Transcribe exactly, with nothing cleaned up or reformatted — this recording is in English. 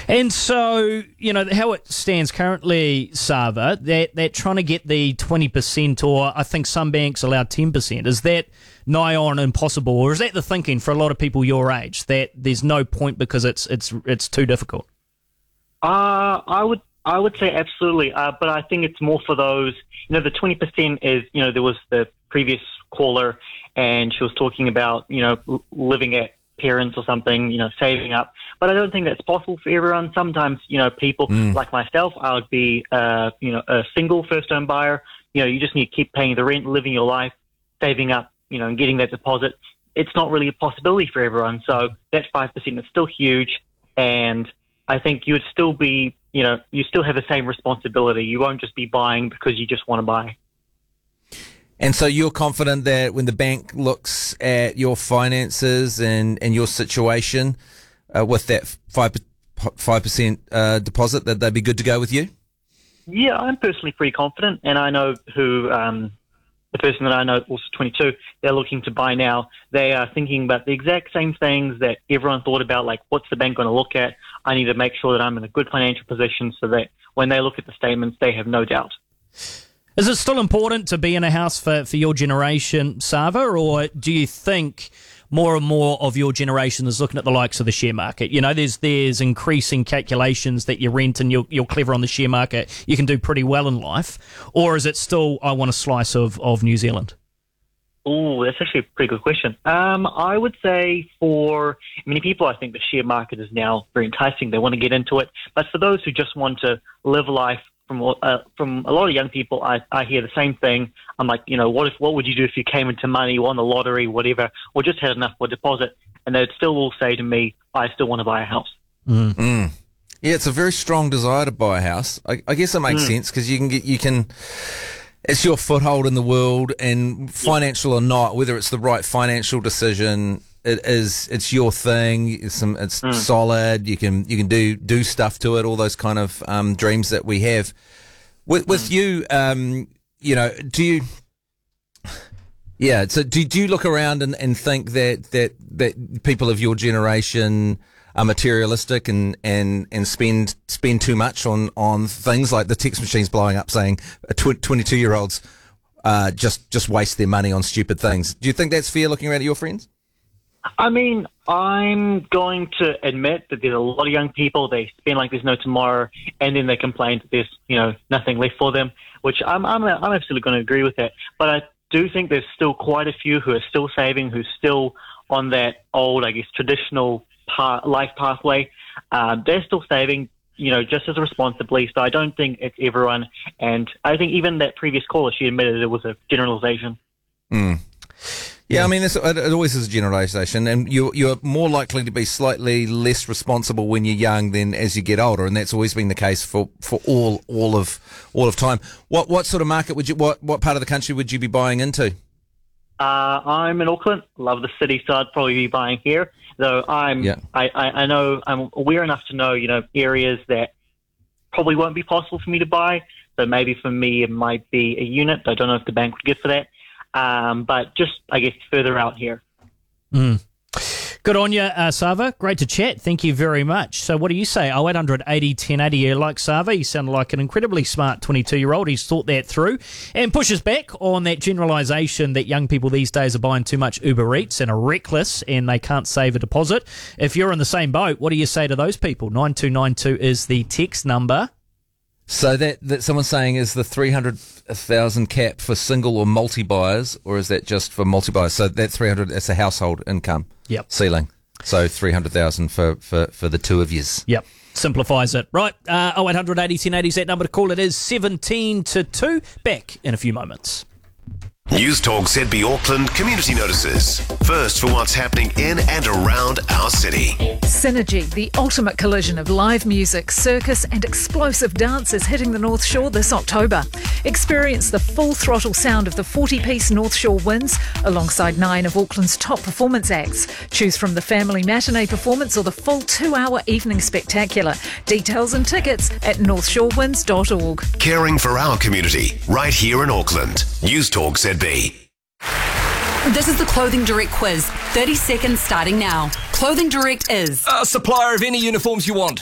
And so, you know, how it stands currently, Sava, that they're trying to get the twenty percent, or I think some banks allow ten percent. Is that nigh on impossible, or is that the thinking for a lot of people your age, that there's no point because it's it's it's too difficult? Uh, I would I would say absolutely, uh, but I think it's more for those, you know, the twenty percent is, you know, there was the previous caller and she was talking about, you know, living at parents or something, you know, saving up. But I don't think that's possible for everyone. Sometimes, you know, people mm. like myself, I would be, uh, you know, a single first-home buyer. You know, you just need to keep paying the rent, living your life, saving up, you know, and getting that deposit. It's not really a possibility for everyone. So that five percent is still huge. And I think you would still be, you know, you still have the same responsibility. You won't just be buying because you just want to buy. And so you're confident that when the bank looks at your finances and, and your situation uh, with that five percent uh, deposit, that they'd be good to go with you? Yeah, I'm personally pretty confident. And I know who, um, the person that I know, also twenty-two, they're looking to buy now. They are thinking about the exact same things that everyone thought about, like what's the bank going to look at? I need to make sure that I'm in a good financial position so that when they look at the statements, they have no doubt. Is it still important to be in a house for, for your generation, Sava, or do you think more and more of your generation is looking at the likes of the share market? You know, there's there's increasing calculations that you rent and you're, you're clever on the share market, you can do pretty well in life, or is it still, I want a slice of, of New Zealand? Oh, that's actually a pretty good question. Um, I would say for many people, I think the share market is now very enticing. They want to get into it. But for those who just want to live life, from uh, from a lot of young people, I, I hear the same thing. I'm like, you know, what if what would you do if you came into money, won the lottery, whatever, or just had enough for a deposit? And they'd still all say to me, I still want to buy a house. Mm. Mm. Yeah, it's a very strong desire to buy a house. I, I guess it makes mm. sense because you can get you can. It's your foothold in the world, and financial or not, whether it's the right financial decision, it is. It's your thing. It's some. It's mm. solid. You can you can do do stuff to it. All those kind of um, dreams that we have. With with mm. you, um, you know, do you? Yeah. So do do you look around and, and think that, that that people of your generation are materialistic and, and, and spend spend too much on, on things like the text machines blowing up saying twenty-two year olds uh, just just waste their money on stupid things? Do you think that's fair looking around at your friends? I mean, I'm going to admit that there's a lot of young people, they spend like there's no tomorrow, and then they complain that there's, you know, nothing left for them, which I'm I'm, I'm absolutely going to agree with that. But I do think there's still quite a few who are still saving, who's still on that old, I guess, traditional Path, life pathway. Uh, they're still saving, you know, just as responsibly. So I don't think it's everyone. And I think even that previous caller, she admitted it was a generalization. Mm. Yeah, I mean, it's, it always is a generalization, and you're, you're more likely to be slightly less responsible when you're young than as you get older, and that's always been the case for, for all all of all of time. What what sort of market would you? What what part of the country would you be buying into? Uh, I'm in Auckland. Love the city, so I'd probably be buying here. Though I'm, yeah. I, I, I know I'm aware enough to know, you know, areas that probably won't be possible for me to buy. So maybe for me it might be a unit. I don't know if the bank would give for that. Um, but just, I guess, further out here. Mm. Good on you, uh, Sava. Great to chat. Thank you very much. So what do you say? oh eight hundred eighty ten eighty. You like Sava? He sounded like an incredibly smart twenty-two-year-old. He's thought that through and pushes back on that generalisation that young people these days are buying too much Uber Eats and are reckless and they can't save a deposit. If you're in the same boat, what do you say to those people? nine two nine two is the text number. So that, that someone's saying is the three hundred thousand cap for single or multi-buyers, or is that just for multi-buyers? So that three hundred, it's a household income yep. ceiling. So three hundred thousand for, for, for the two of yous. Yep. Simplifies it. Right. Uh, oh eight hundred eighty ten eighty is that number to call. It is seventeen to two. Back in a few moments. News Talk Z B Auckland community notices. First for what's happening in and around our city. Synergy, the ultimate collision of live music, circus and explosive dance is hitting the North Shore this October. Experience the full throttle sound of the forty-piece North Shore Winds alongside nine of Auckland's top performance acts. Choose from the family matinee performance or the full two-hour evening spectacular. Details and tickets at north shore winds dot org. Caring for our community right here in Auckland. News Talk Z B. This is the Clothing Direct quiz. thirty seconds starting now. Clothing Direct is a supplier of any uniforms you want.